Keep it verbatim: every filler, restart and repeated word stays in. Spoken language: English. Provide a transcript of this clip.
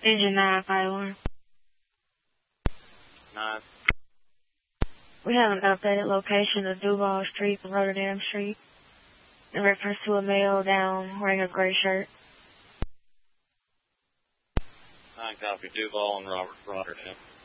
Engine nine, fire alarm. Nine. We have an updated location of Duval Street and Rotterdam Street in reference to a male down wearing a gray shirt. Nine copy, Duval and Robert Rotterdam.